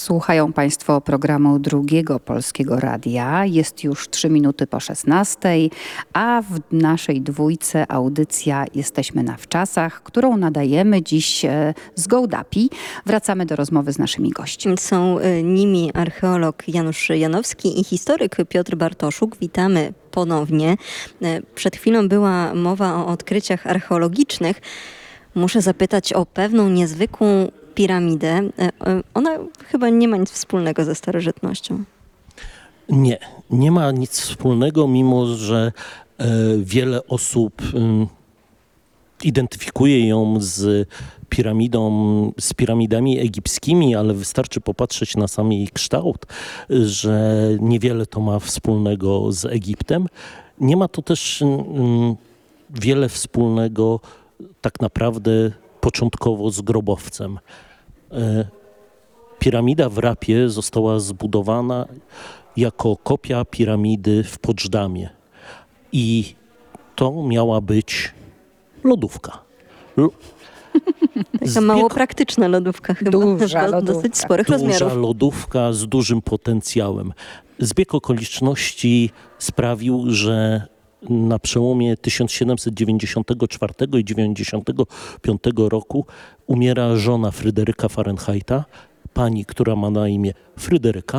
Słuchają Państwo programu Drugiego Polskiego Radia. Jest już 3 minuty po 16, a w naszej dwójce audycja Jesteśmy na Wczasach, którą nadajemy dziś z Gołdapi. Wracamy do rozmowy z naszymi gośćmi. Są nimi archeolog Janusz Janowski i historyk Piotr Bartoszuk. Witamy ponownie. Przed chwilą była mowa o odkryciach archeologicznych. Muszę zapytać o pewną niezwykłą piramidę. Ona chyba nie ma nic wspólnego ze starożytnością. Nie ma nic wspólnego, mimo że wiele osób identyfikuje ją z piramidami egipskimi, ale wystarczy popatrzeć na sam jej kształt, że niewiele to ma wspólnego z Egiptem. Nie ma to też wiele wspólnego tak naprawdę początkowo z grobowcem. Piramida w Rapie została zbudowana jako kopia piramidy w Poczdamie. I to miała być lodówka. Taka mało praktyczna lodówka chyba. Duża lodówka. Dosyć sporych rozmiarów. Duża lodówka z dużym potencjałem. Zbieg okoliczności sprawił, że na przełomie 1794 i 95 roku umiera żona Fryderyka Fahrenheita, pani, która ma na imię Fryderyka.